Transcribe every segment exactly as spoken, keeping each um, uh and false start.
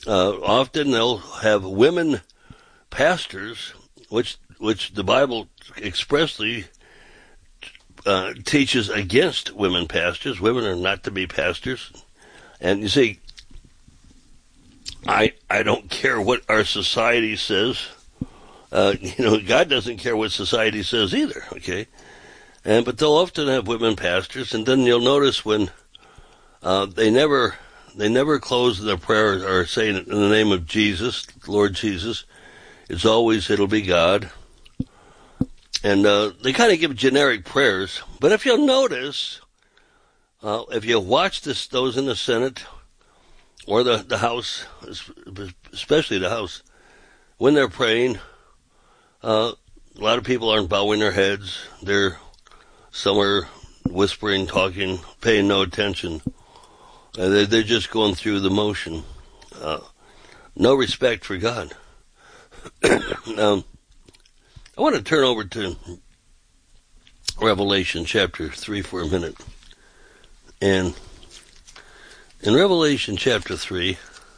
uh, often they'll have women pastors, which which the Bible expressly uh, teaches against women pastors. Women are not to be pastors. And you see, I I don't care what our society says. Uh, you know, God doesn't care what society says either, okay? And but they'll often have women pastors, and then you'll notice when uh, they never they never close their prayer or say in the name of Jesus, Lord Jesus. It's always, it'll be God. And uh, they kind of give generic prayers. But if you'll notice, uh, if you watch this, those in the Senate or the, the House, especially the House, when they're praying, uh, a lot of people aren't bowing their heads. They're somewhere whispering, talking, paying no attention. Uh, they're, they're just going through the motion. Uh, no respect for God. um, I want to turn over to Revelation chapter three for a minute. And in Revelation chapter three,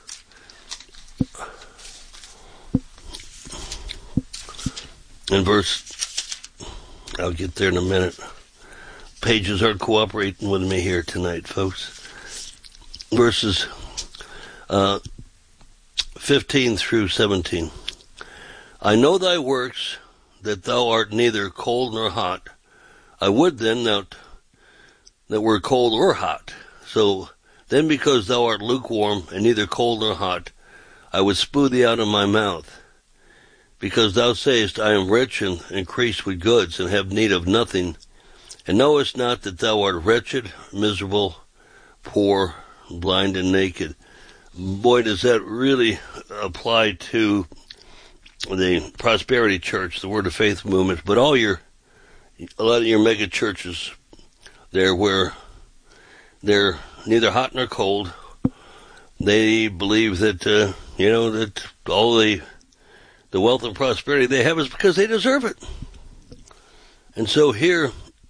in verse, I'll get there in a minute. Pages aren't cooperating with me here tonight, folks. Verses uh, fifteen through seventeen. I know thy works, that thou art neither cold nor hot. I would then that, that were cold or hot. So then because thou art lukewarm, and neither cold nor hot, I would spew thee out of my mouth. Because thou sayest, I am rich and increased with goods, and have need of nothing, and knowest not that thou art wretched, miserable, poor, blind, and naked. Boy, does that really apply to the Prosperity Church, the Word of Faith movement, but all your, a lot of your mega churches there where they're neither hot nor cold. They believe that, uh, you know, that all the, the wealth and prosperity they have is because they deserve it. And so here,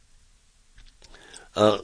uh,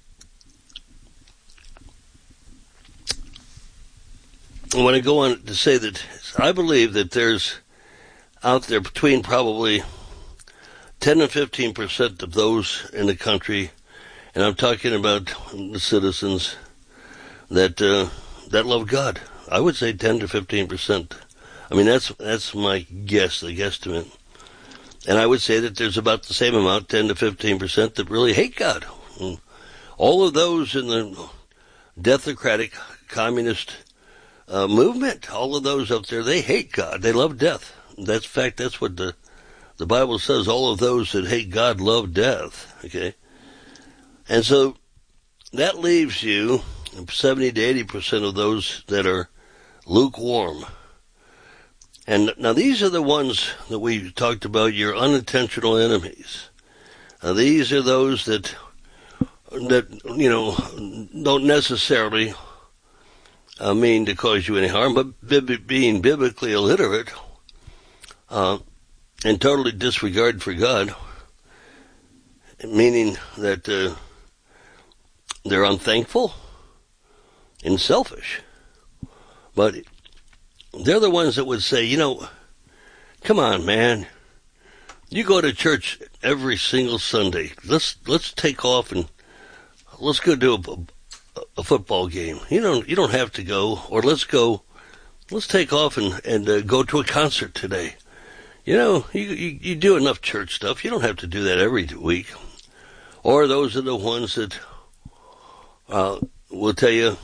I want to go on to say that I believe that there's out there between probably ten and fifteen percent of those in the country, and I'm talking about the citizens that uh, that love God. I would say ten to fifteen percent. I mean, that's that's my guess, the guesstimate. And I would say that there's about the same amount, ten to fifteen percent, that really hate God. And all of those in the deathocratic communist uh, movement, all of those up there, they hate God. They love death. That's in fact, that's what the the Bible says. All of those that hate God love death. Okay, and so that leaves you seventy to eighty percent of those that are lukewarm. And now these are the ones that we talked about, your unintentional enemies. Now these are those that that you know don't necessarily uh, mean to cause you any harm, but bib- being biblically illiterate. Uh, and totally disregard for God, meaning that uh, they're unthankful and selfish. But they're the ones that would say, you know, come on, man, you go to church every single Sunday. Let's let's take off and let's go do a, a football game. You don't you don't have to go, or let's go. Let's take off and and uh, go to a concert today. You know, you, you you do enough church stuff. You don't have to do that every week. Or those are the ones that uh, will tell you,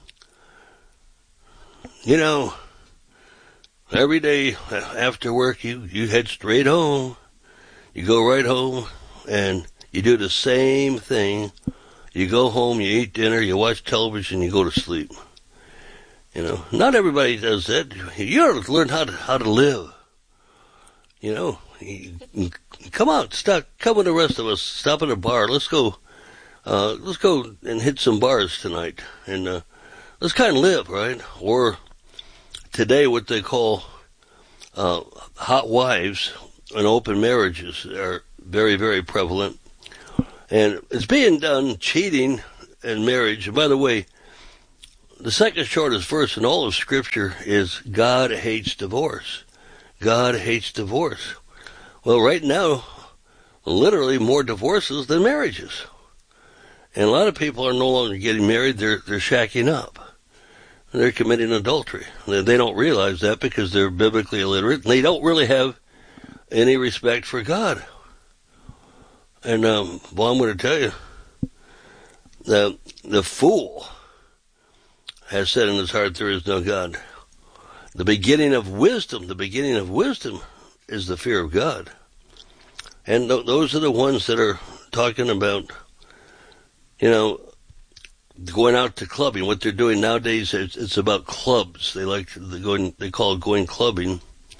you know, every day after work you, you head straight home. You go right home and you do the same thing. You go home, you eat dinner, you watch television, you go to sleep. You know, not everybody does that. You ought to learn how to how to live. You know, come out, stop, come with the rest of us, stop at a bar, let's go, uh, let's go and hit some bars tonight, and, uh, let's kind of live, right? Or today what they call, uh, hot wives and open marriages are very, very prevalent, and it's being done, cheating in marriage. And by the way, the second shortest verse in all of Scripture is God hates divorce. God hates divorce. Well, right now, literally more divorces than marriages. And a lot of people are no longer getting married, they're, they're shacking up. They're committing adultery. They, they don't realize that because they're biblically illiterate, and they don't really have any respect for God. And, um, well, I'm going to tell you, the, the fool has said in his heart, there is no God. The beginning of wisdom, the beginning of wisdom is the fear of God. And th- those are the ones that are talking about, you know, going out to clubbing. What they're doing nowadays, it's, it's about clubs. They like to going, they call it going clubbing.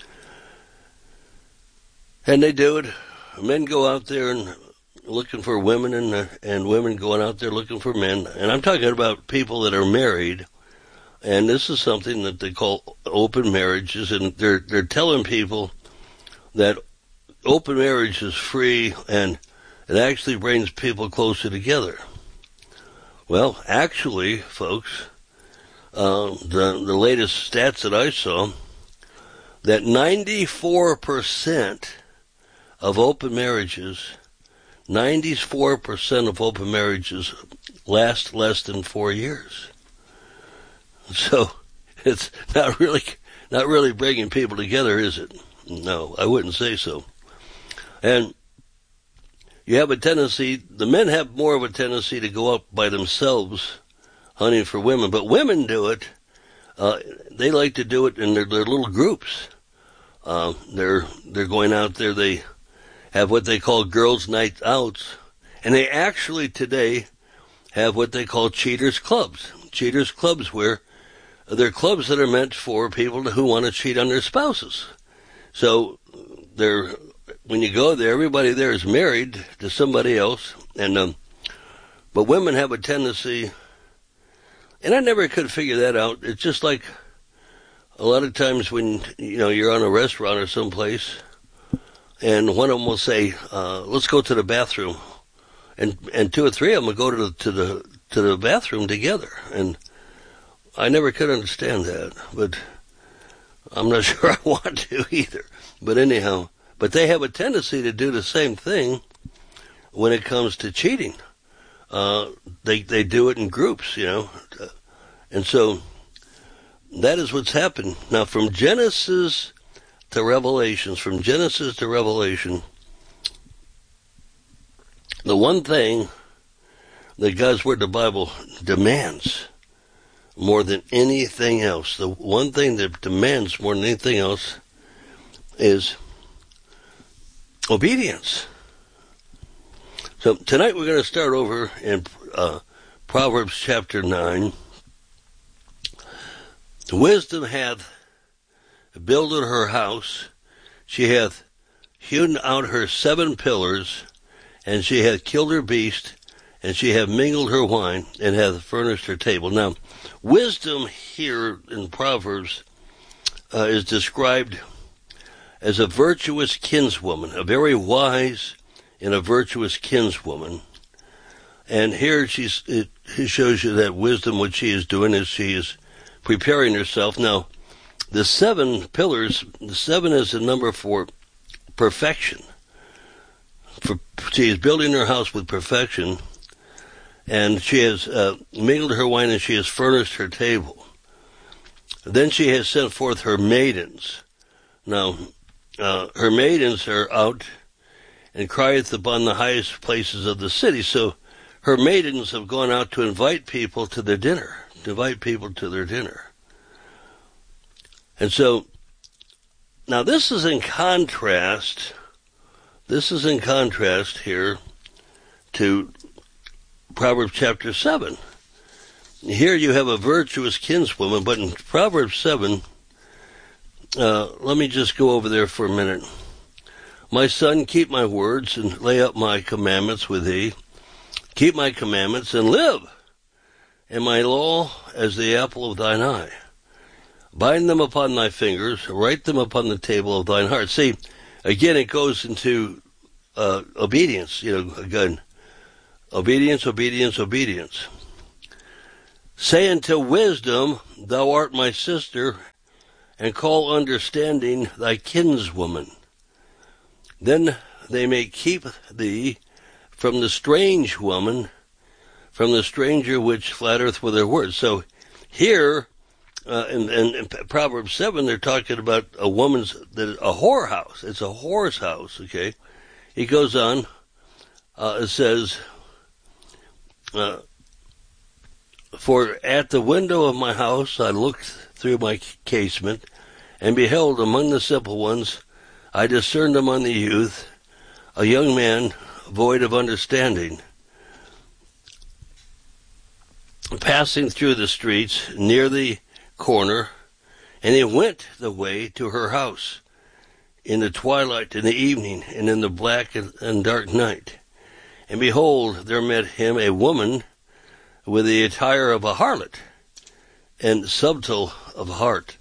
And they do it. Men go out there and looking for women, and uh, and women going out there looking for men. And I'm talking about people that are married. And this is something that they call open marriages, and they're they're telling people that open marriage is free and it actually brings people closer together. Well, actually, folks, uh, the the latest stats that I saw, that ninety-four percent of open marriages, ninety-four percent of open marriages last less than four years. So it's not really not really bringing people together, is it? No, I wouldn't say so. And you have a tendency, the men have more of a tendency to go out by themselves hunting for women, but women do it. Uh, they like to do it in their, their little groups. Uh, they're they're going out there. They have what they call girls' night outs, and they actually today have what they call cheaters clubs. Cheaters clubs where they're clubs that are meant for people who want to cheat on their spouses. So they're, when you go there, everybody there is married to somebody else, and um, but women have a tendency, and I never could figure that out. It's just like a lot of times when, you know, you're on a restaurant or someplace, and one of them will say, uh, "Let's go to the bathroom," and and two or three of them will go to the to the to the bathroom together, and I never could understand that, but I'm not sure I want to either. But anyhow, but they have a tendency to do the same thing when it comes to cheating. Uh, they they do it in groups, you know, and so that is what's happened. Now, from Genesis to Revelations, from Genesis to Revelation, the one thing that God's Word, the Bible, demands more than anything else, the one thing that demands more than anything else is obedience. So tonight we're going to start over in uh, Proverbs chapter nine. Wisdom hath builded her house, she hath hewn out her seven pillars, and she hath killed her beast, and she hath mingled her wine, and hath furnished her table. Now, wisdom here in Proverbs uh, is described as a virtuous kinswoman, a very wise and a virtuous kinswoman. And here she's, it, it shows you that wisdom, what she is doing is she is preparing herself. Now, the seven pillars, the seven is the number for perfection. For, she is building her house with perfection, and she has uh, mingled her wine, and she has furnished her table. Then she has sent forth her maidens. Now, uh, her maidens are out and crieth upon the highest places of the city. So her maidens have gone out to invite people to their dinner, to invite people to their dinner. And so, now this is in contrast, this is in contrast here to Proverbs chapter seven. Here you have a virtuous kinswoman, but in Proverbs seven, uh, let me just go over there for a minute. My son, keep my words and lay up my commandments with thee. Keep my commandments and live, and my law as the apple of thine eye. Bind them upon thy fingers, write them upon the table of thine heart. See, again, it goes into uh, obedience, you know, again. Obedience, obedience, obedience. Say unto wisdom, thou art my sister, and call understanding thy kinswoman. Then they may keep thee from the strange woman, from the stranger which flattereth with her words. So here, uh, in, in, in Proverbs seven, they're talking about a woman's, that a whorehouse. It's a whore's house, okay? He goes on, uh, it says, uh, for at the window of my house I looked through my casement, and beheld among the simple ones, I discerned among the youth, a young man void of understanding, passing through the streets near the corner, and he went the way to her house in the twilight, in the evening, and in the black and dark night. And behold, there met him a woman with the attire of a harlot, and subtle of heart.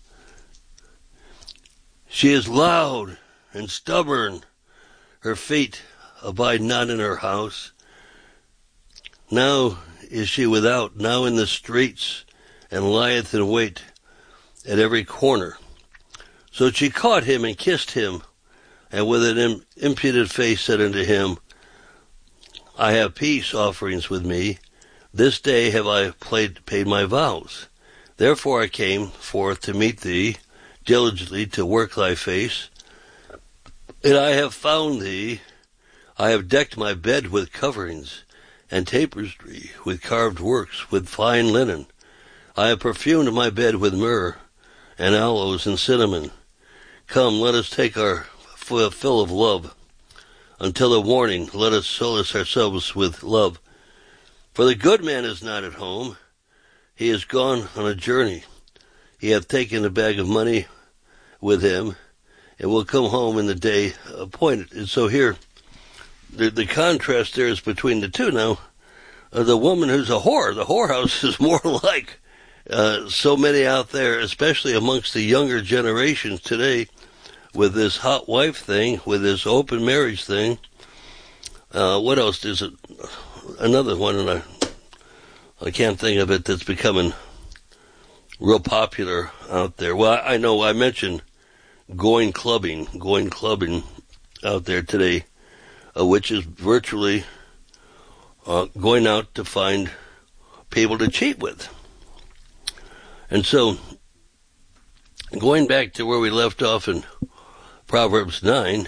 She is loud and stubborn. Her feet abide not in her house. Now is she without, now in the streets, and lieth in wait at every corner. So she caught him and kissed him, and with an impudent face said unto him, I have peace offerings with me. This day have I played, paid my vows. Therefore I came forth to meet thee, diligently to work thy face. And I have found thee. I have decked my bed with coverings, and tapestry with carved works, with fine linen. I have perfumed my bed with myrrh, and aloes, and cinnamon. Come, let us take our fill of love. Until the morning, let us solace ourselves with love. For the good man is not at home. He is gone on a journey. He hath taken a bag of money with him, and will come home in the day appointed. And so here, the, the contrast there is between the two. Now, uh, the woman who's a whore, the whorehouse is more like uh, so many out there, especially amongst the younger generations today, with this hot wife thing, with this open marriage thing. Uh, what else is it? Another one, and I, I can't think of it, that's becoming real popular out there. Well, I, I know I mentioned going clubbing, going clubbing out there today, uh, which is virtually uh, going out to find people to cheat with. And so, going back to where we left off in Proverbs nine,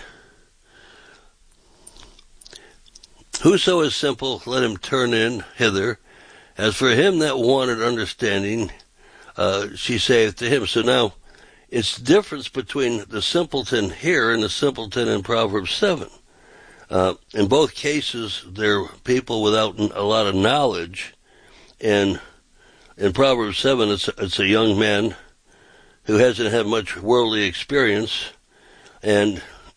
whoso is simple, let him turn in hither. As for him that wanted understanding, uh, she saith to him. So now, it's the difference between the simpleton here and the simpleton in Proverbs seven. Uh, in both cases, they're people without a lot of knowledge. And in Proverbs seven, it's, it's a young man who hasn't had much worldly experience. And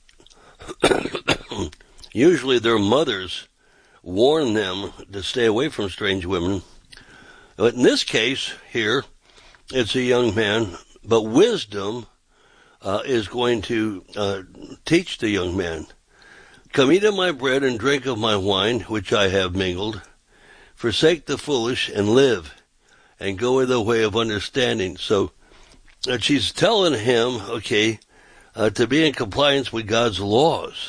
usually their mothers warn them to stay away from strange women. But in this case here, it's a young man, but wisdom uh, is going to uh, teach the young man. Come eat of my bread and drink of my wine, which I have mingled. Forsake the foolish and live, and go in the way of understanding. So uh, she's telling him, okay, uh, to be in compliance with God's laws.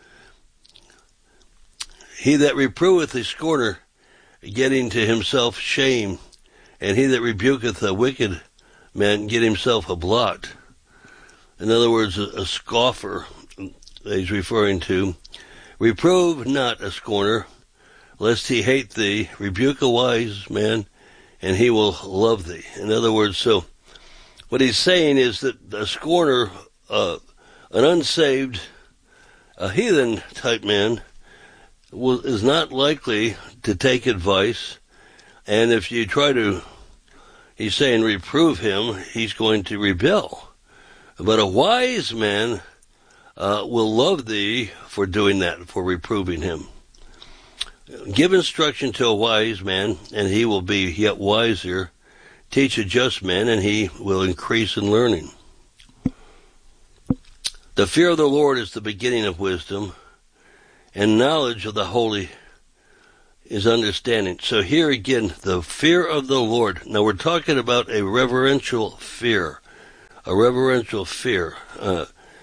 He that reproveth a scorner, getting to himself shame, and he that rebuketh a wicked man, get himself a blot. In other words, a, a scoffer he's referring to. Reprove not a scorner, lest he hate thee. Rebuke a wise man, and he will love thee. In other words, so what he's saying is that a scorner, uh, an unsaved, a heathen type man, will, is not likely to take advice, and if you try to, he's saying, reprove him, he's going to rebel. But a wise man uh, will love thee for doing that, for reproving him. Give instruction to a wise man, and he will be yet wiser. Teach a just man, and he will increase in learning. The fear of the Lord is the beginning of wisdom, and knowledge of the holy is understanding. So here again, the fear of the Lord. Now we're talking about a reverential fear. A reverential fear. Uh,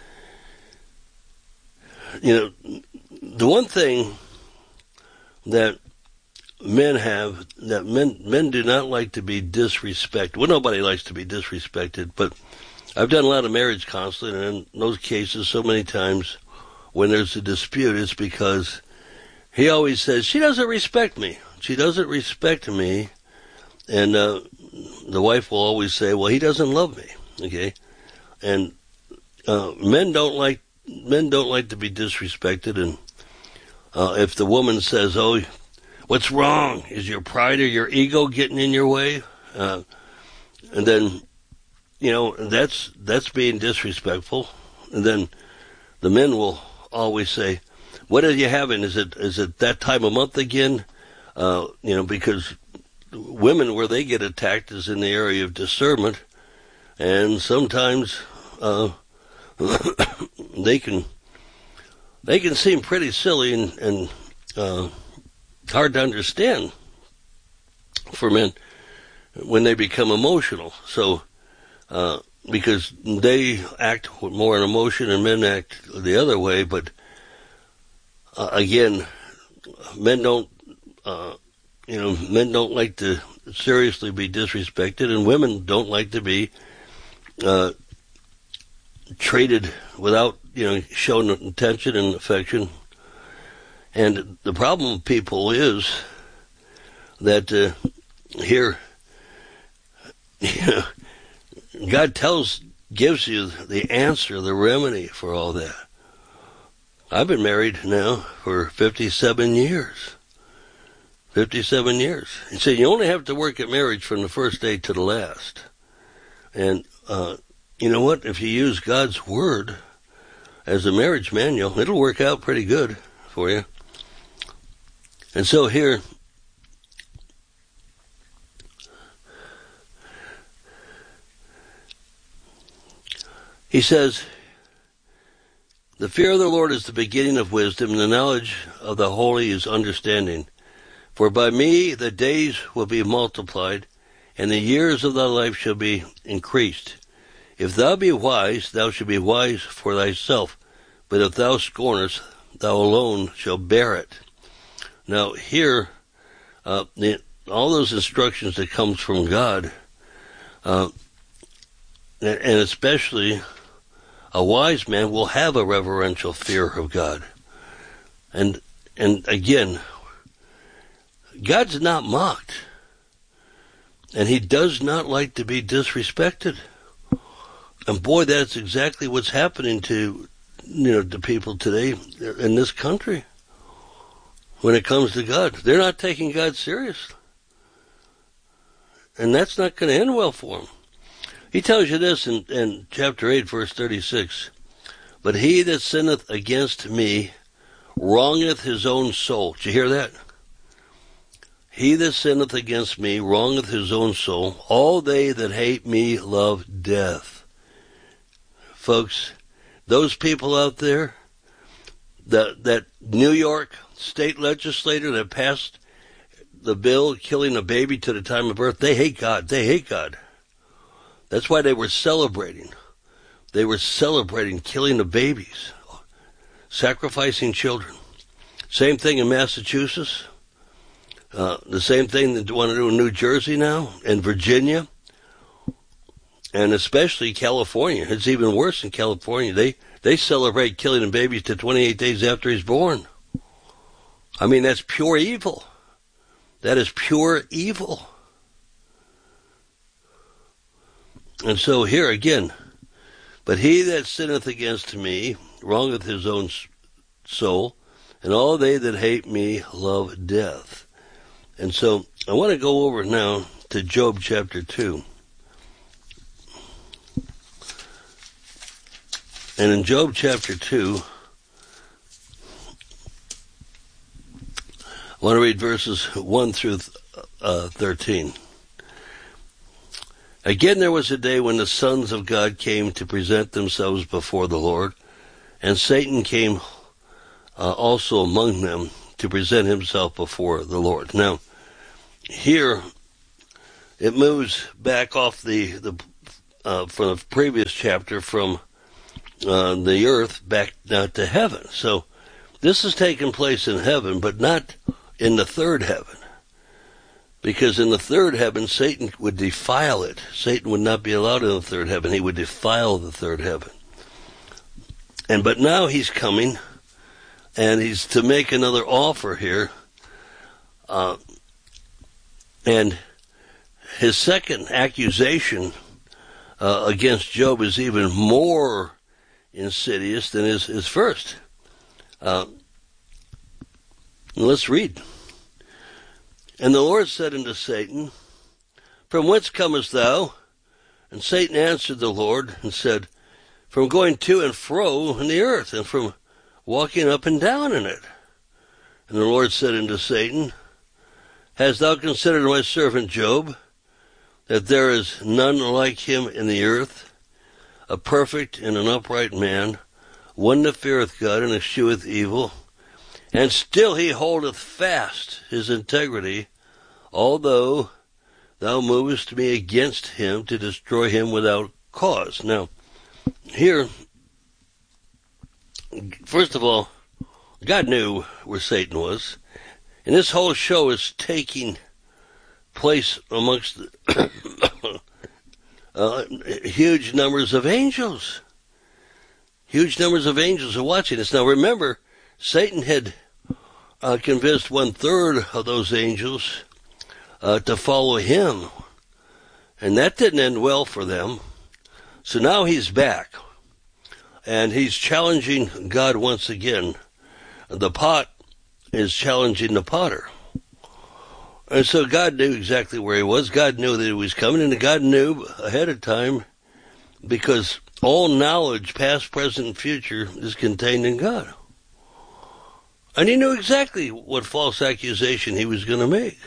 you know, the one thing that men have, that men men do not like to be disrespected. Well, nobody likes to be disrespected, but I've done a lot of marriage counseling, and in those cases, so many times when there's a dispute, it's because he always says, she doesn't respect me. She doesn't respect me. And uh, the wife will always say, well, he doesn't love me. Okay? And uh, men don't like men don't like to be disrespected. And uh, if the woman says, oh, what's wrong? Is your pride or your ego getting in your way? Uh, and then, you know, that's that's being disrespectful. And then the men will always say, what are you having? Is it is it that time of month again? Uh, you know, because women, where they get attacked is in the area of discernment, and sometimes uh, they can they can seem pretty silly and, and uh, hard to understand for men when they become emotional. So, uh, because they act with more in emotion and men act the other way, but uh, again, men don't, uh, you know, men don't like to seriously be disrespected, and women don't like to be uh, treated without, you know, showing attention and affection. And the problem with people is that uh, here, you know, God tells, gives you the answer, the remedy for all that. I've been married now for fifty-seven years. fifty-seven years. He said you only have to work at marriage from the first day to the last. And uh, you know what? If you use God's word as a marriage manual, it'll work out pretty good for you. And so here, he says, the fear of the Lord is the beginning of wisdom, and the knowledge of the holy is understanding. For by me the days will be multiplied, and the years of thy life shall be increased. If thou be wise, thou shalt be wise for thyself, but if thou scornest, thou alone shalt bear it. Now here, uh, the, all those instructions that comes from God, uh, and, and especially a wise man will have a reverential fear of God. And and again, God's not mocked. And he does not like to be disrespected. And boy, that's exactly what's happening to, you know, to people today in this country. When it comes to God, they're not taking God seriously. And that's not going to end well for them. He tells you this in, in chapter eight, verse thirty-six. But he that sinneth against me wrongeth his own soul. Did you hear that? He that sinneth against me wrongeth his own soul. All they that hate me love death. Folks, those people out there, that, that New York state legislator that passed the bill killing a baby to the time of birth, they hate God. They hate God. That's why they were celebrating. They were celebrating killing of babies, sacrificing children. Same thing in Massachusetts. Uh, the same thing that they want to do in New Jersey now, and Virginia, and especially California. It's even worse in California. They they celebrate killing of babies to twenty-eight days after he's born. I mean, that's pure evil. That is pure evil. And so here again, but he that sinneth against me wrongeth his own soul, and all they that hate me love death. And so I want to go over now to Job chapter two. And in Job chapter two, I want to read verses one through uh, thirteen. Again, there was a day when the sons of God came to present themselves before the Lord, and Satan came uh, also among them to present himself before the Lord. Now, here it moves back off the, the uh, from the previous chapter from uh, the earth back now to heaven. So this has taken place in heaven, but not in the third heaven. Because in the third heaven, Satan would defile it. Satan would not be allowed in the third heaven. He would defile the third heaven. And but now he's coming, and he's to make another offer here. Uh, and his second accusation uh, against Job is even more insidious than his, his first. Uh, let's read. And the Lord said unto Satan, From whence comest thou? And Satan answered the Lord and said, From going to and fro in the earth, and from walking up and down in it. And the Lord said unto Satan, Hast thou considered my servant Job, that there is none like him in the earth, a perfect and an upright man, one that feareth God and escheweth evil? And still he holdeth fast his integrity, although thou movest me against him to destroy him without cause. Now, here, first of all, God knew where Satan was. And this whole show is taking place amongst the uh, huge numbers of angels. Huge numbers of angels are watching this. Now remember, Satan had uh, convinced one-third of those angels uh, to follow him. And that didn't end well for them. So now he's back. And he's challenging God once again. The pot is challenging the potter. And so God knew exactly where he was. God knew that he was coming, and God knew ahead of time, because all knowledge, past, present, and future, is contained in God. And he knew exactly what false accusation he was going to make.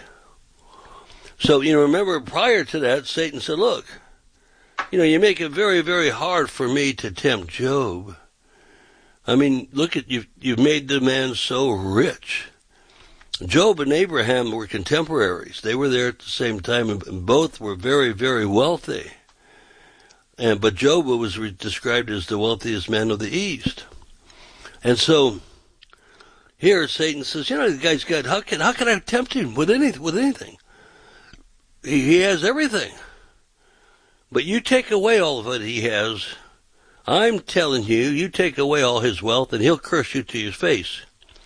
So, you know, remember, prior to that, Satan said, look, you know, you make it very, very hard for me to tempt Job. I mean, look at, you've, you've made the man so rich. Job and Abraham were contemporaries. They were there at the same time, and both were very, very wealthy. And but Job was re- described as the wealthiest man of the East. And so here Satan says, you know, the guy's got, how can, how can I tempt him with anything? With anything? He, he has everything. But you take away all of what he has. I'm telling you, you take away all his wealth, and he'll curse you to your face.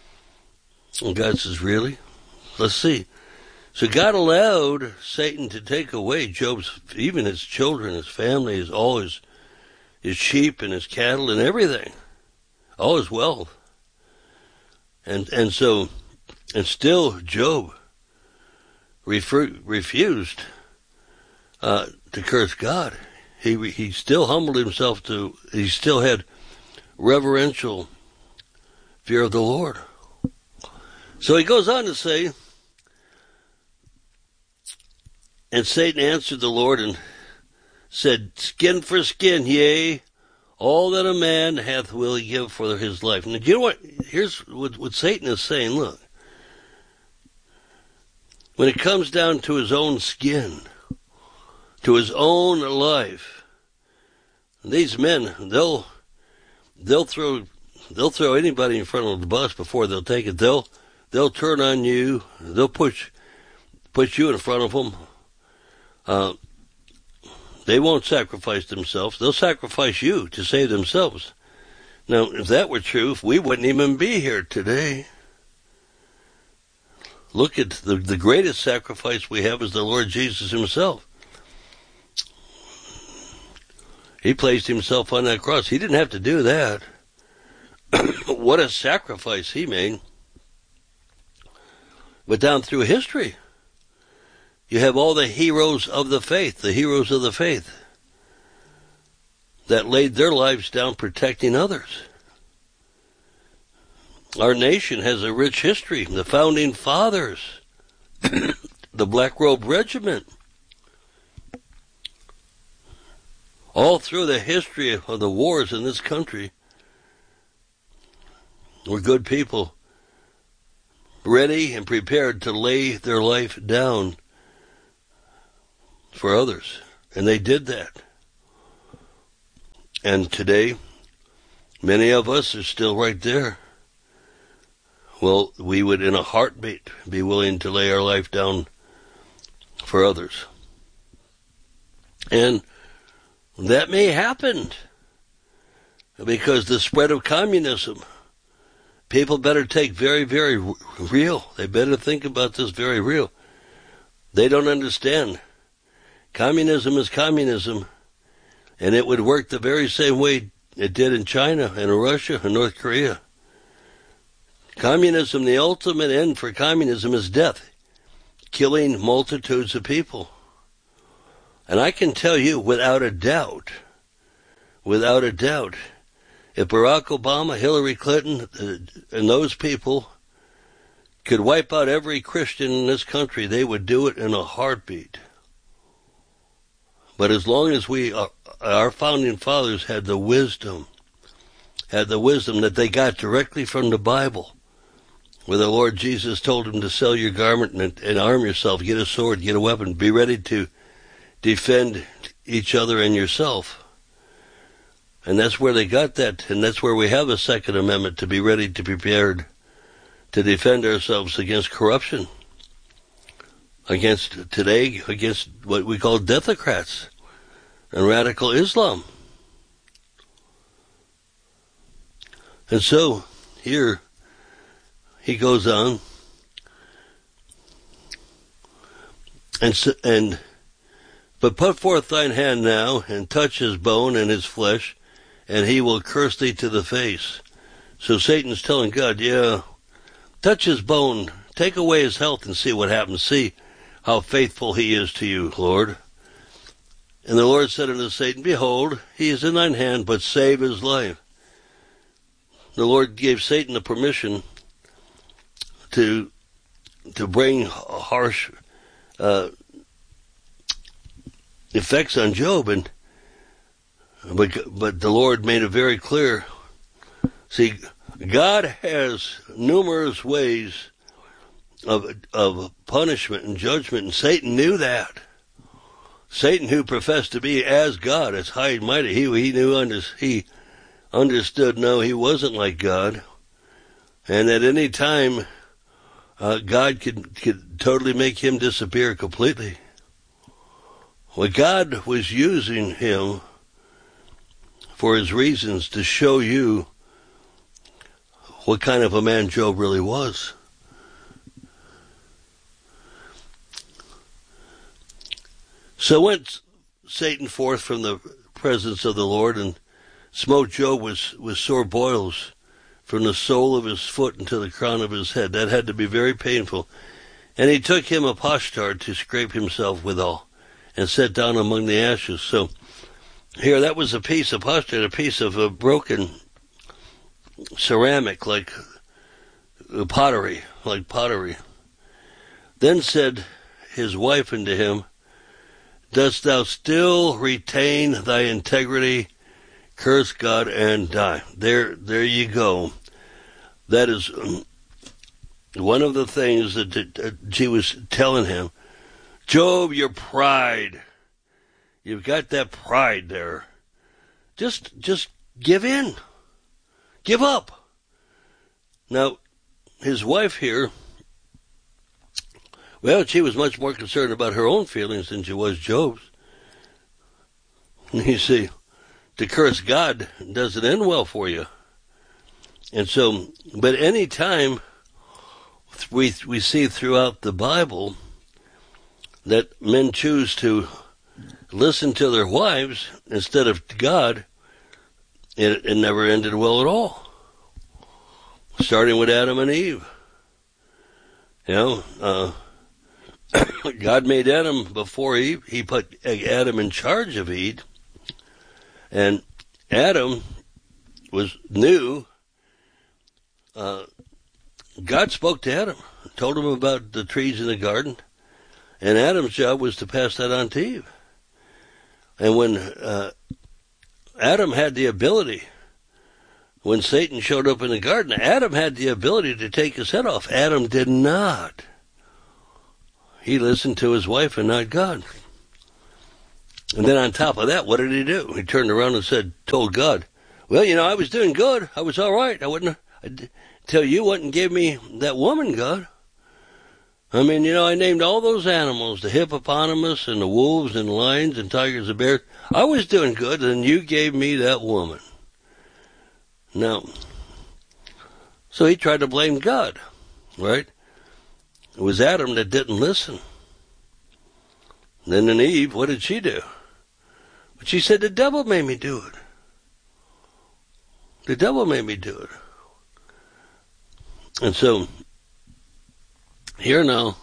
And God says, really? Let's see. So God allowed Satan to take away Job's, even his children, his family, his, all his, his sheep and his cattle and everything. All his wealth. And, and so, and still Job refer, refused, uh, to curse God. He, he still humbled himself to, he still had reverential fear of the Lord. So he goes on to say, and Satan answered the Lord and said, Skin for skin, yea, all that a man hath will he give for his life. Now, do you know what? Here's what, what Satan is saying. Look, when it comes down to his own skin, to his own life, these men, they'll they'll throw they'll throw anybody in front of the bus before they'll take it. They'll they'll turn on you. They'll push push you in front of them. Uh, they won't sacrifice themselves. They'll sacrifice you to save themselves. Now, if that were true, we wouldn't even be here today. Look at the, the greatest sacrifice we have is the Lord Jesus himself. He placed himself on that cross. He didn't have to do that. What a sacrifice he made. But down through history, you have all the heroes of the faith, the heroes of the faith, that laid their lives down protecting others. Our nation has a rich history. The founding fathers, the Black Robe Regiment, all through the history of the wars in this country, were good people ready and prepared to lay their life down for others. And they did that. And today, many of us are still right there. Well, we would in a heartbeat be willing to lay our life down for others. And that may happen because the spread of communism, people better take very, very real. They better think about this very real. They don't understand. Communism is communism, and it would work the very same way it did in China and in Russia and North Korea. Communism, the ultimate end for communism is death, killing multitudes of people. And I can tell you without a doubt, without a doubt, if Barack Obama, Hillary Clinton, uh, and those people could wipe out every Christian in this country, they would do it in a heartbeat. But as long as we, are, our founding fathers had the wisdom, had the wisdom that they got directly from the Bible, where the Lord Jesus told them to sell your garment and, and arm yourself, get a sword, get a weapon, be ready to defend each other and yourself. And that's where they got that, and that's where we have a Second Amendment, to be ready, to be prepared to defend ourselves against corruption, against today, against what we call deathocrats and radical Islam. And so, here, he goes on, and, and but put forth thine hand now, and touch his bone and his flesh, and he will curse thee to the face. So Satan's telling God, yeah, touch his bone, take away his health and see what happens. See how faithful he is to you, Lord. And the Lord said unto Satan, behold, he is in thine hand, but save his life. The Lord gave Satan the permission to to bring harsh uh, effects on Job, and but but the Lord made it very clear. See, God has numerous ways of of punishment and judgment, and Satan knew that. Satan, who professed to be as God, as high and mighty, he he knew under, he understood. No, he wasn't like God, and at any time, uh, God could could totally make him disappear completely. Well, God was using him for his reasons to show you what kind of a man Job really was. So went Satan forth from the presence of the Lord, and smote Job with, with sore boils from the sole of his foot unto the crown of his head. That had to be very painful. And he took him a potsherd to scrape himself withal, and sat down among the ashes. So here, that was a piece of potsherd, a piece of a broken ceramic, like pottery, like pottery. Then said his wife unto him, dost thou still retain thy integrity? Curse God and die. There, there you go. That is one of the things that, that she was telling him. Job, your pride. You've got that pride there. Just, just give in. Give up. Now, his wife here, well, she was much more concerned about her own feelings than she was Job's. You see, to curse God doesn't end well for you. And so, but any time we we see throughout the Bible that men choose to listen to their wives instead of God, it, it never ended well at all. Starting with Adam and Eve. You know, uh, God made Adam before Eve. He put Adam in charge of Eve. And Adam was new. Uh, God spoke to Adam, told him about the trees in the garden. And Adam's job was to pass that on to Eve. And when uh, Adam had the ability when Satan showed up in the garden, Adam had the ability to take his head off. Adam did not. He listened to his wife and not God. And then on top of that, what did he do? He turned around and said, told God, well, you know, I was doing good. I was all right. I wouldn't, until you went and gave me that woman, God. I mean, you know, I named all those animals, the hippopotamus and the wolves and lions and tigers and bears. I was doing good, and you gave me that woman. Now, so he tried to blame God, right? It was Adam that didn't listen. Then in Eve, what did she do? But she said, the devil made me do it. The devil made me do it. And so, here now,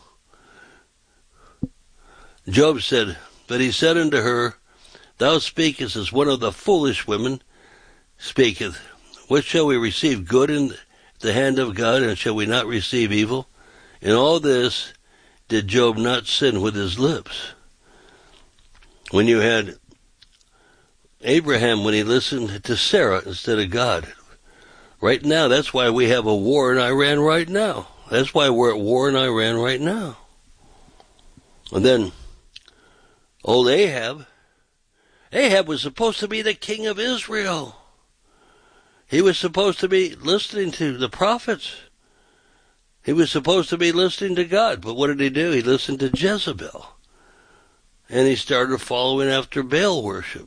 Job said, but he said unto her, thou speakest as one of the foolish women speaketh. What shall we receive good in the hand of God, and shall we not receive evil? In all this did Job not sin with his lips. When you had Abraham, when he listened to Sarah instead of God. Right now, that's why we have a war in Iran right now. That's why we're at war in Iran right now. And then, old Ahab, Ahab was supposed to be the king of Israel. He was supposed to be listening to the prophets. He was supposed to be listening to God. But what did he do? He listened to Jezebel. And he started following after Baal worship.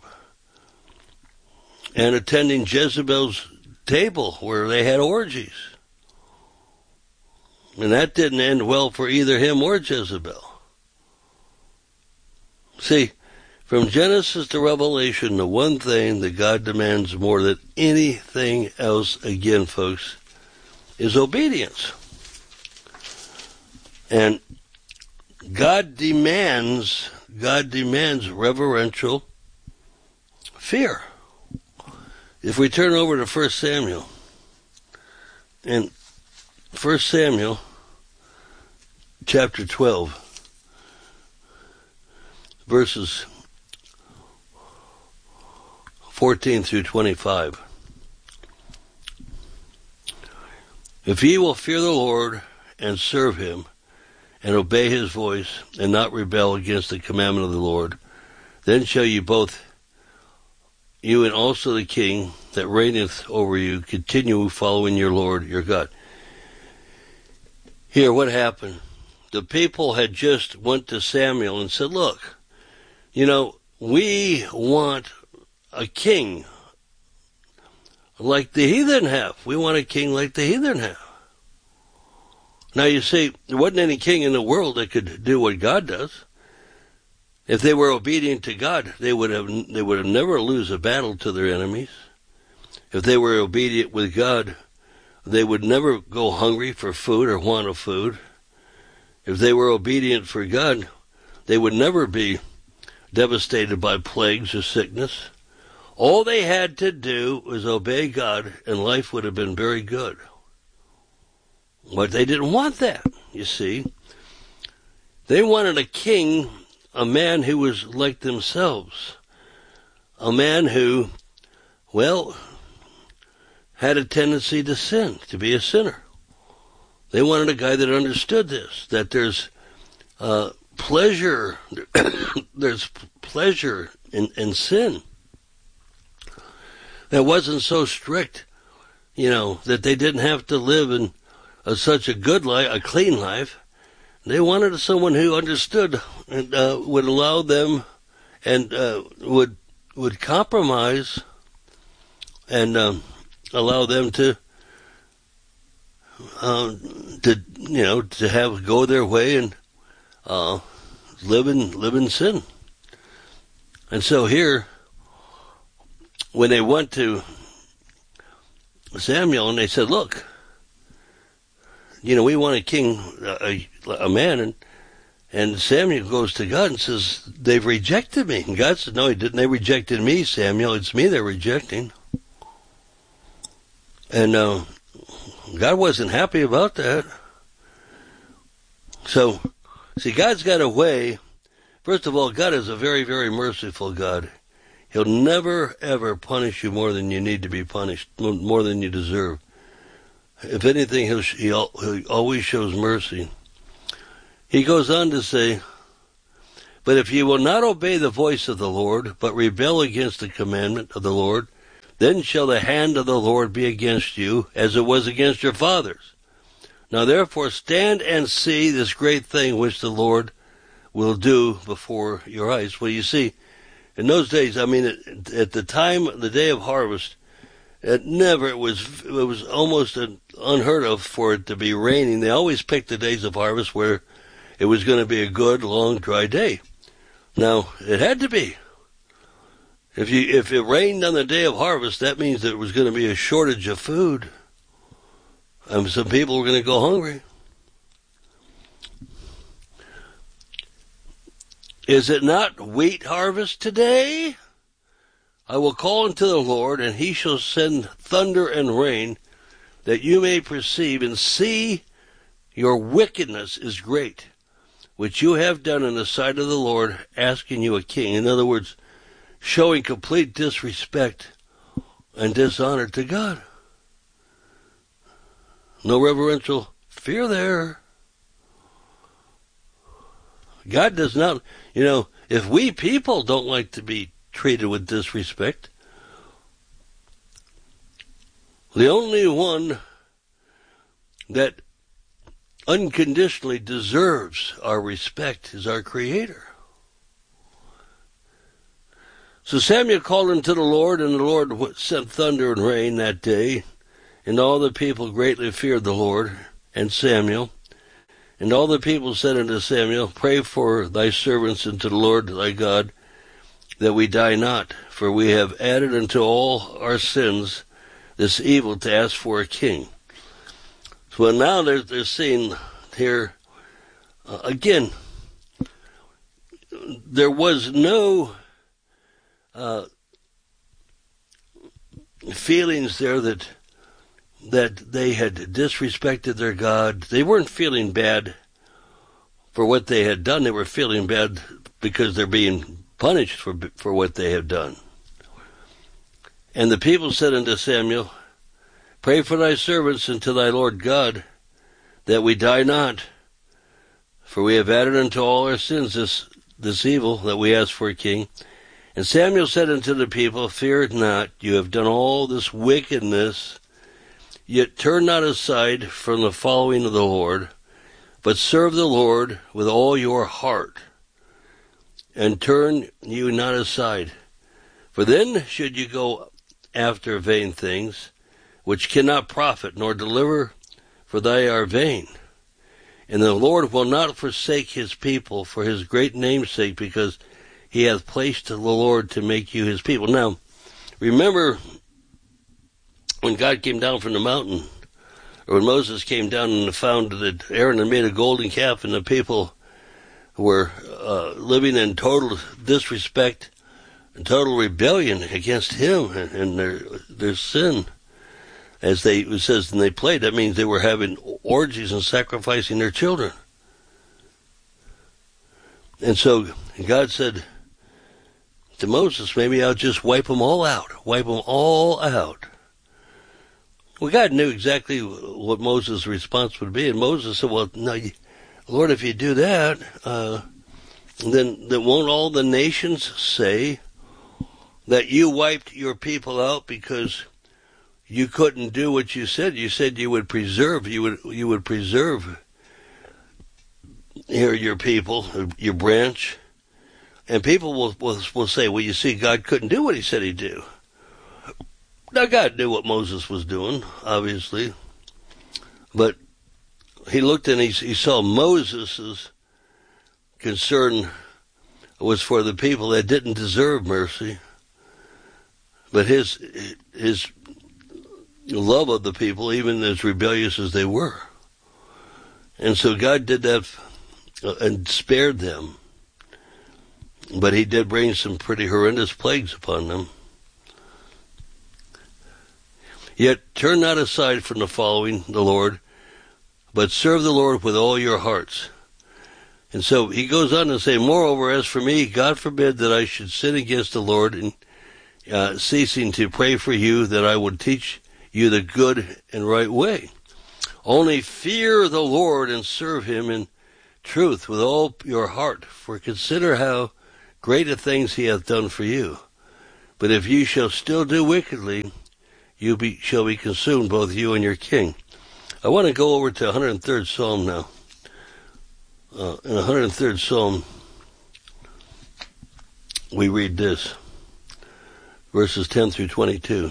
And attending Jezebel's table where they had orgies. And that didn't end well for either him or Jezebel. See, from Genesis to Revelation, the one thing that God demands more than anything else, again, folks, is obedience. And God demands, God demands reverential fear. If we turn over to First Samuel, in First Samuel chapter twelve, verses fourteen through twenty-five. If ye will fear the Lord and serve him, and obey his voice, and not rebel against the commandment of the Lord, then shall you both, you and also the king that reigneth over you, continue following your Lord, your God. Here, what happened? The people had just went to Samuel and said, look, you know, we want a king like the heathen have. We want a king like the heathen have. Now, you see, there wasn't any king in the world that could do what God does. If they were obedient to God, they would have they would have never lose a battle to their enemies. If they were obedient with God, they would never go hungry for food or want of food. If they were obedient for God, they would never be devastated by plagues or sickness. All they had to do was obey God, and life would have been very good. But they didn't want that, you see. They wanted a king, a man who was like themselves. A man who, well, had a tendency to sin, to be a sinner. They wanted a guy that understood this, that there's uh, pleasure, there's pleasure in, in sin. That wasn't so strict, you know, that they didn't have to live in a, such a good life, a clean life. They wanted someone who understood and uh, would allow them and uh, would would compromise and um, allow them to uh, to you know to have go their way and uh, live in live in sin. And so here, when they went to Samuel and they said, "Look, you know, we want a king, a, a man," and and Samuel goes to God and says, "They've rejected me." And God said, "No, he didn't. They rejected me, Samuel. It's me they're rejecting." And uh, God wasn't happy about that. So, see, God's got a way. First of all, God is a very, very merciful God. He'll never, ever punish you more than you need to be punished, more than you deserve. If anything, he'll, he'll, he always shows mercy. He goes on to say, but if ye will not obey the voice of the Lord, but rebel against the commandment of the Lord, then shall the hand of the Lord be against you, as it was against your fathers. Now therefore stand and see this great thing which the Lord will do before your eyes. Well, you see, in those days, I mean, at, at the time, the day of harvest, it never, it was, it was almost an, unheard of for it to be raining. They always picked the days of harvest where it was going to be a good, long, dry day. Now, it had to be. If you, if it rained on the day of harvest, that means there was going to be a shortage of food. And some people were going to go hungry. Is it not wheat harvest today? I will call unto the Lord, and he shall send thunder and rain, that you may perceive and see your wickedness is great, which you have done in the sight of the Lord, asking you a king. In other words, showing complete disrespect and dishonor to God. No reverential fear there. God does not, you know, if we people don't like to be treated with disrespect, the only one that unconditionally deserves our respect is our Creator. So Samuel called unto the Lord, and the Lord sent thunder and rain that day, and all the people greatly feared the Lord and Samuel. And all the people said unto Samuel, pray for thy servants unto the Lord thy God, that we die not, for we have added unto all our sins this evil to ask for a king. So now they're, they're seeing here, uh, again, there was no uh, feelings there that that they had disrespected their God. They weren't feeling bad for what they had done. They were feeling bad because they're being punished for for what they have done. And the people said unto Samuel, pray for thy servants unto thy Lord God, that we die not. For we have added unto all our sins this, this evil, that we ask for a king. And Samuel said unto the people, fear not, you have done all this wickedness, yet turn not aside from the following of the Lord, but serve the Lord with all your heart, and turn you not aside. For then should you go after vain things, which cannot profit nor deliver, for they are vain. And the Lord will not forsake his people for his great name's sake, because he hath placed the Lord to make you his people. Now, remember when God came down from the mountain, or when Moses came down and found that Aaron had made a golden calf, and the people were uh, living in total disrespect and total rebellion against him and, and their their sin. As they, it says, and they played, that means they were having orgies and sacrificing their children. And so God said to Moses, maybe I'll just wipe them all out, wipe them all out. Well, God knew exactly what Moses' response would be, and Moses said, well, no, you, Lord, if you do that, uh, then, then won't all the nations say that you wiped your people out because you couldn't do what you said? You said you would preserve, you would, you would preserve here your people, your branch. And people will, will, will say, well, you see, God couldn't do what he said he'd do. Now, God knew what Moses was doing, obviously. But he looked and he, he saw Moses' concern was for the people that didn't deserve mercy. But his his love of the people, even as rebellious as they were. And so God did that and spared them. But he did bring some pretty horrendous plagues upon them. Yet turn not aside from the following the Lord, but serve the Lord with all your hearts. And so he goes on to say, moreover, as for me, God forbid that I should sin against the Lord, and uh, ceasing to pray for you that I would teach you the good and right way. Only fear the Lord and serve him in truth with all your heart, for consider how greater things he hath done for you. But if you shall still do wickedly, you be, shall be consumed, both you and your king. I want to go over to one hundred third Psalm now. Uh, in one hundred third Psalm, we read this, verses ten through twenty-two.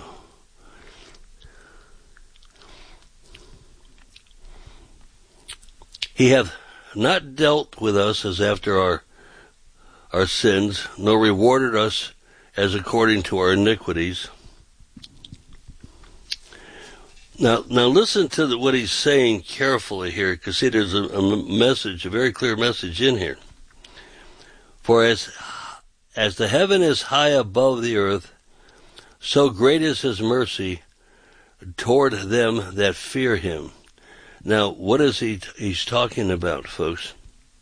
He hath not dealt with us as after our our sins, nor rewarded us as according to our iniquities. Now, now listen to the, what he's saying carefully here, because see, there's a, a message, a very clear message in here. For as as the heaven is high above the earth, so great is his mercy toward them that fear him. Now, what is he he's talking about, folks?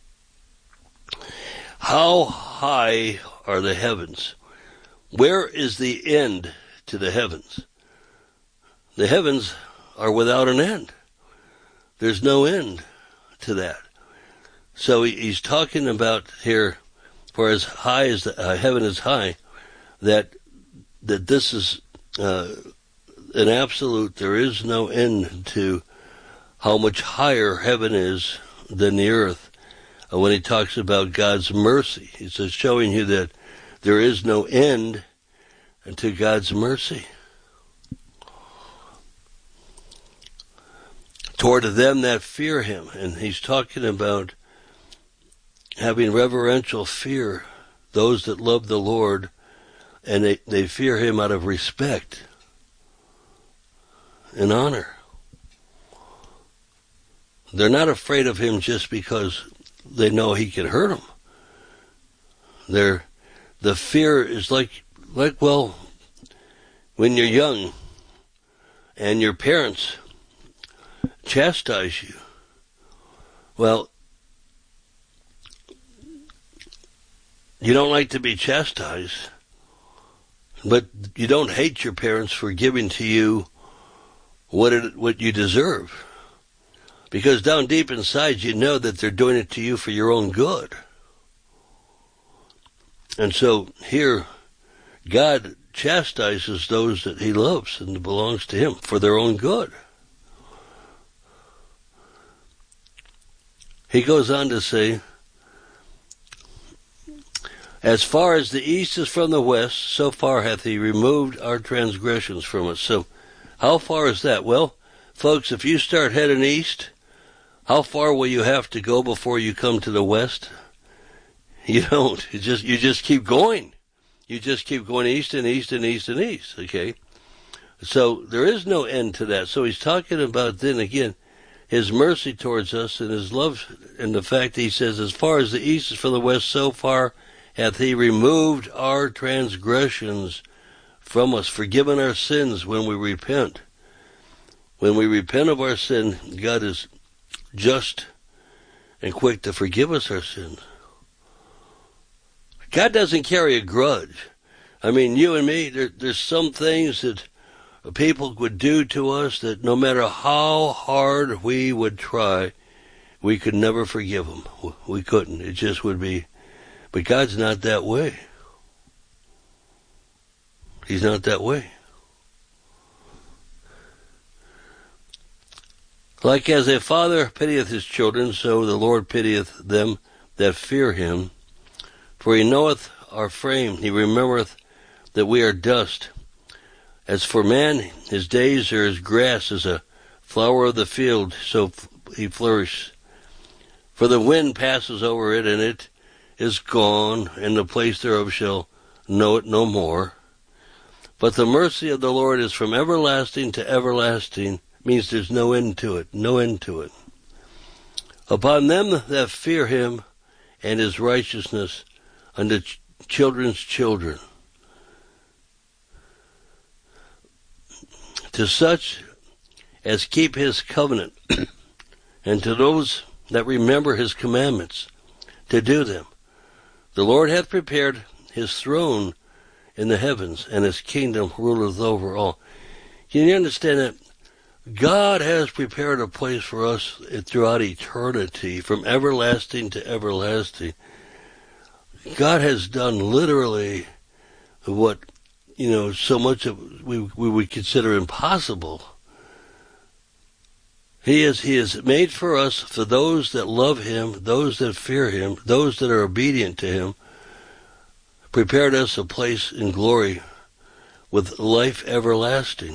How high are the heavens? Where is the end to the heavens? The heavens are without an end. There's no end to that. So he, he's talking about here, for as high as the, uh, heaven is high, that that this is uh, an absolute. There is no end to how much higher heaven is than the earth. Uh, when he talks about God's mercy, he says, showing you that there is no end to God's mercy toward them that fear him. And he's talking about having reverential fear, those that love the Lord, and they, they fear him out of respect and honor. They're not afraid of him just because they know he can hurt them. They're, the fear is like, like, well, when you're young and your parents chastise you, well, you don't like to be chastised, but you don't hate your parents for giving to you what it, what you deserve. Because down deep inside you know that they're doing it to you for your own good. And so here, God chastises those that he loves and belongs to him for their own good. He goes on to say, as far as the east is from the west, so far hath he removed our transgressions from us. So how far is that? Well, folks, if you start heading east, how far will you have to go before you come to the west? You don't. You just you just keep going. You just keep going east and east and east and east, okay? So there is no end to that. So he's talking about, then again, his mercy towards us and his love, and the fact that he says, as far as the east is from the west, so far hath he removed our transgressions from us, forgiven our sins when we repent. When we repent of our sin, God is just and quick to forgive us our sins. God doesn't carry a grudge. I mean, you and me, there, there's some things that people would do to us that no matter how hard we would try, we could never forgive them. We couldn't. It just would be. But God's not that way. He's not that way. Like as a father pitieth his children, so the Lord pitieth them that fear him. For he knoweth our frame, he remembereth that we are dust. As for man, his days are as grass, as a flower of the field, so he flourishes. For the wind passes over it, and it is gone, and the place thereof shall know it no more. But the mercy of the Lord is from everlasting to everlasting, means there's no end to it, no end to it. Upon them that fear him, and his righteousness unto ch- children's children. To such as keep his covenant, and to those that remember his commandments, to do them. The Lord hath prepared his throne in the heavens, and his kingdom ruleth over all. Can you understand that? God has prepared a place for us throughout eternity, from everlasting to everlasting. God has done literally what, you know, so much of we we would consider impossible. He is He has made for us, for those that love Him, those that fear Him, those that are obedient to Him, prepared us a place in glory with life everlasting.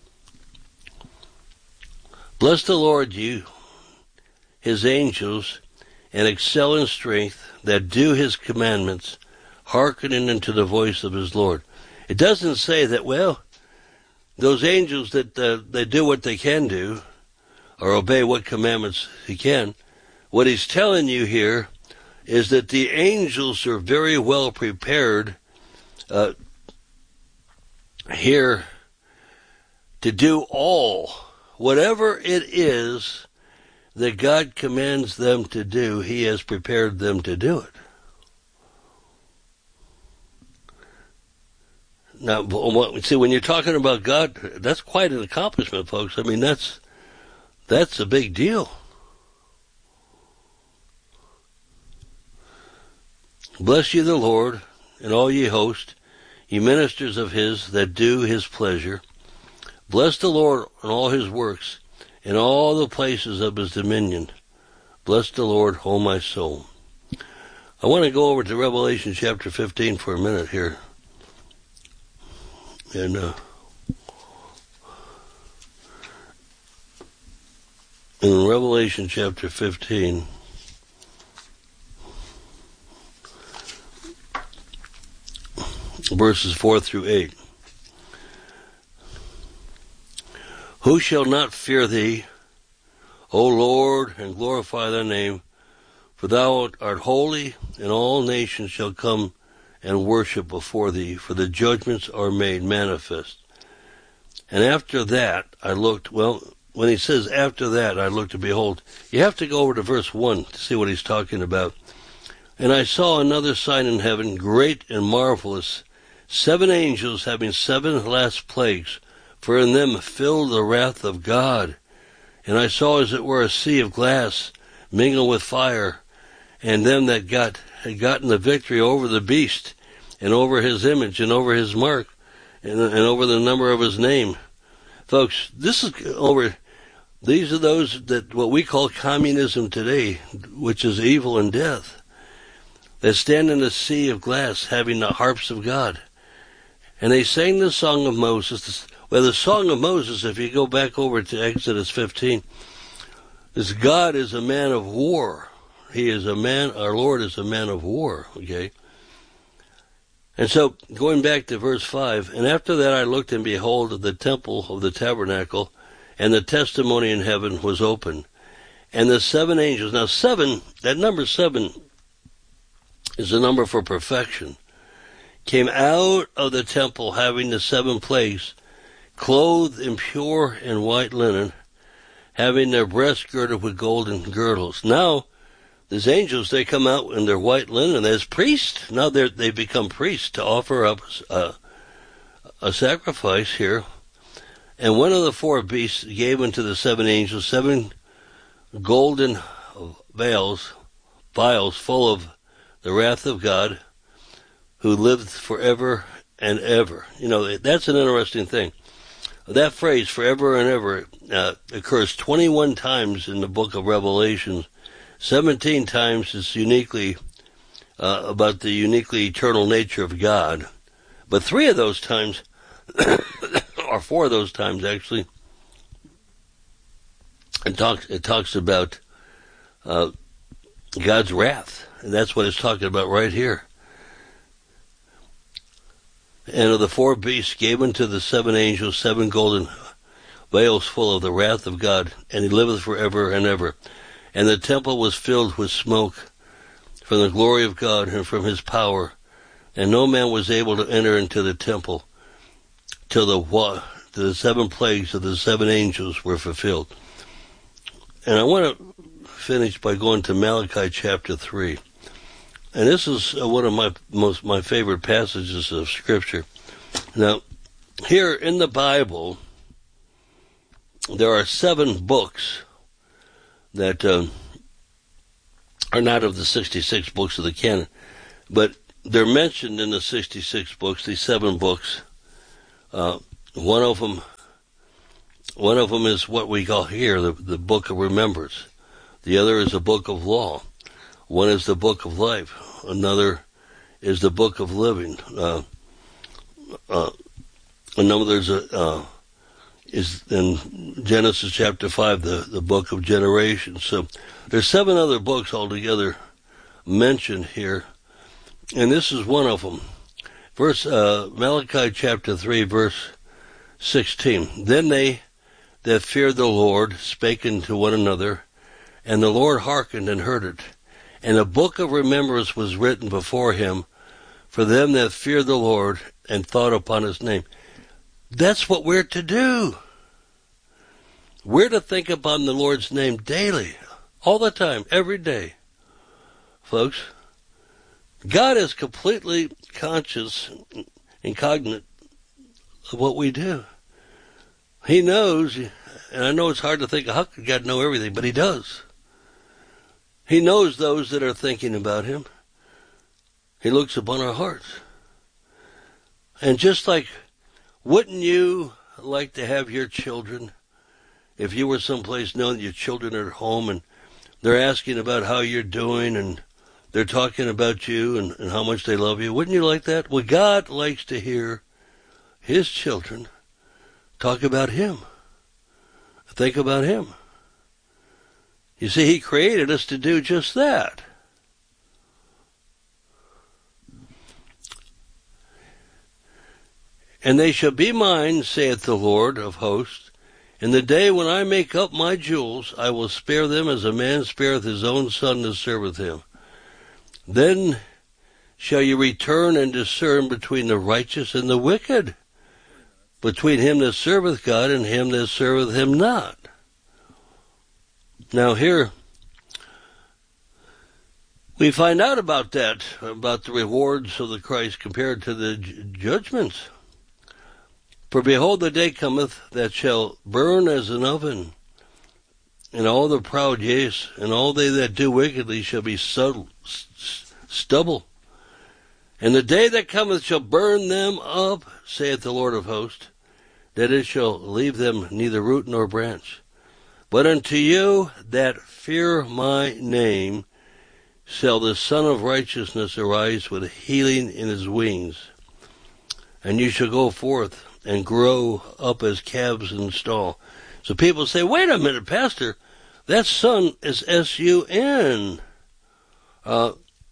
Bless the Lord, you, His angels, and excel in strength, that do His commandments, hearkening unto the voice of His Lord. It doesn't say that, well, those angels that uh, they do what they can do, or obey what commandments He can. What He's telling you here is that the angels are very well prepared uh, here to do all, whatever it is that God commands them to do, He has prepared them to do it. Now, see, when you're talking about God, that's quite an accomplishment, folks. I mean, that's that's a big deal. Bless ye the Lord, and all ye host, ye ministers of His that do His pleasure. Bless the Lord in all His works, in all the places of His dominion. Bless the Lord, O my soul. I want to go over to Revelation chapter fifteen for a minute here. And uh, in Revelation chapter fifteen, verses four through eight. Who shall not fear Thee, O Lord, and glorify Thy name? For Thou art holy, and all nations shall come and worship before Thee, for the judgments are made manifest. And after that I looked, well, when he says after that I looked, to behold, you have to go over to verse one to see what he's talking about. And I saw another sign in heaven, great and marvelous, seven angels having seven last plagues, for in them filled the wrath of God. And I saw as it were a sea of glass mingled with fire, and them that got had gotten the victory over the beast, and over his image, and over his mark, and, and over the number of his name. Folks, this is over, these are those that what we call communism today, which is evil and death, that stand in a sea of glass having the harps of God. And they sang the song of Moses. Well, the song of Moses, if you go back over to Exodus fifteen, is God is a man of war. He is a man, our Lord is a man of war, okay? And so, going back to verse five, and after that I looked, and behold, the temple of the tabernacle, and the testimony in heaven was open. And the seven angels, now seven, that number seven is a number for perfection, came out of the temple having the seven plagues, clothed in pure and white linen, having their breasts girded with golden girdles. Now, these angels, they come out in their white linen as priests. Now they're, they've become priests to offer up a, a sacrifice here. And one of the four beasts gave unto the seven angels seven golden vials, vials full of the wrath of God, who lived forever and ever. You know, that's an interesting thing. That phrase, forever and ever, uh, occurs twenty-one times in the book of Revelation. seventeen times is uniquely uh, about the uniquely eternal nature of God. But three of those times, or four of those times actually, it talks, it talks about uh, God's wrath. And that's what it's talking about right here. And of the four beasts gave unto the seven angels seven golden vials full of the wrath of God, and he liveth forever and ever. And the temple was filled with smoke from the glory of God and from his power, and no man was able to enter into the temple till the, the seven plagues of the seven angels were fulfilled. And I want to finish by going to Malachi chapter three. and this is uh, one of my most my favorite passages of Scripture. Now, here in the Bible, there are seven books that uh, are not of the sixty-six books of the canon, but they're mentioned in the sixty-six books, these seven books. Uh, one of them, one of them is what we call here the, the Book of Remembrance. The other is the Book of Law. One is the Book of Life. Another is the Book of Living. Uh, uh, another is, a, uh, is in Genesis chapter five, the, the Book of Generations. So there's seven other books altogether mentioned here. And this is one of them. Verse uh, Malachi chapter three, verse sixteen. Then they that feared the Lord spake unto one another, and the Lord hearkened and heard it. And a book of remembrance was written before him for them that feared the Lord and thought upon his name. That's what we're to do. We're to think upon the Lord's name daily, all the time, every day. Folks, God is completely conscious and cognizant of what we do. He knows, and I know it's hard to think, how could God know everything? But he does. He knows those that are thinking about him. He looks upon our hearts. And just like, wouldn't you like to have your children, if you were someplace knowing your children are at home and they're asking about how you're doing and they're talking about you and, and how much they love you. Wouldn't you like that? Well, God likes to hear his children talk about him. Think about him. You see, he created us to do just that. And they shall be mine, saith the Lord of hosts. In the day when I make up my jewels, I will spare them as a man spareth his own son that serveth him. Then shall you return and discern between the righteous and the wicked, between him that serveth God and him that serveth him not. Now here, we find out about that, about the rewards of the Christ compared to the j- judgments. For behold, the day cometh that shall burn as an oven, and all the proud, yes, and all they that do wickedly shall be subtle, stubble. And the day that cometh shall burn them up, saith the Lord of hosts, that it shall leave them neither root nor branch. But unto you that fear my name shall the Son of Righteousness arise with healing in his wings. And you shall go forth and grow up as calves in the stall. So people say, wait a minute, Pastor, that Son is S U N. Uh,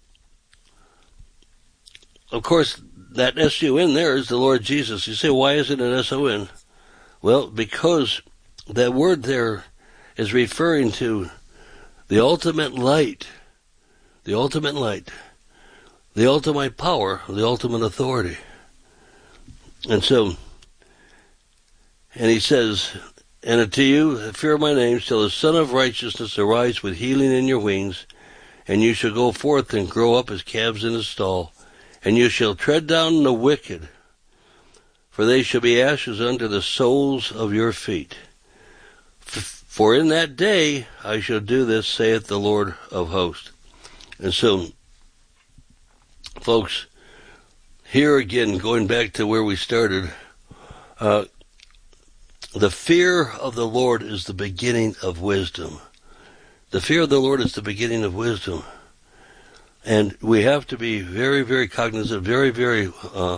of course, that S U N there is the Lord Jesus. You say, why is it an S O N? Well, because that word there is referring to the ultimate light, the ultimate light, the ultimate power, the ultimate authority. And so, and he says, and unto you that fear my name shall the Son of Righteousness arise with healing in your wings, and you shall go forth and grow up as calves in a stall, and you shall tread down the wicked, for they shall be ashes under the soles of your feet. For in that day I shall do this, saith the Lord of hosts. And so, folks, here again, going back to where we started, uh, the fear of the Lord is the beginning of wisdom. The fear of the Lord is the beginning of wisdom. And we have to be very, very cognizant, very, very uh,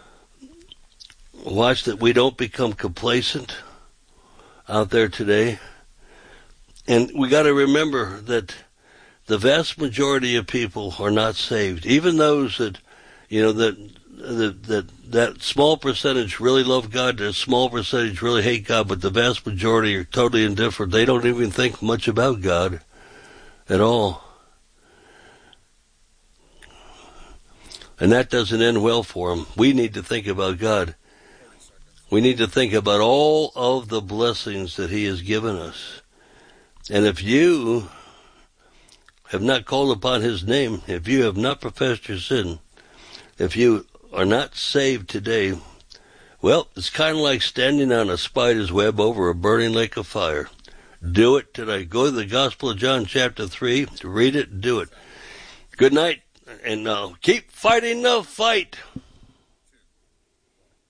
watch that we don't become complacent out there today. And we got to remember that the vast majority of people are not saved. Even those that, you know, that that that, that small percentage really love God, that small percentage really hate God, but the vast majority are totally indifferent. They don't even think much about God at all. And that doesn't end well for them. We need to think about God. We need to think about all of the blessings that he has given us. And if you have not called upon his name, if you have not professed your sin, if you are not saved today, well, it's kind of like standing on a spider's web over a burning lake of fire. Do it today. Go to the Gospel of John chapter three, read it, do it. Good night, and uh, keep fighting the fight.